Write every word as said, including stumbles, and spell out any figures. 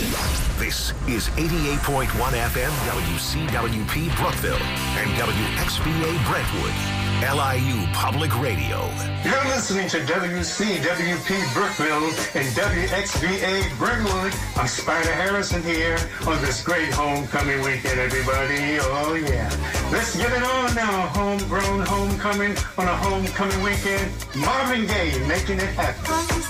This is eighty-eight point one F M W C W P Brookville and W X B A Brentwood, L I U Public Radio. You're listening to W C W P Brookville and W X B A Brentwood. I'm Spider Harrison here on this great homecoming weekend, everybody. Oh, yeah. Let's get it on now. Homegrown homecoming on a homecoming weekend. Marvin Gaye making it happen.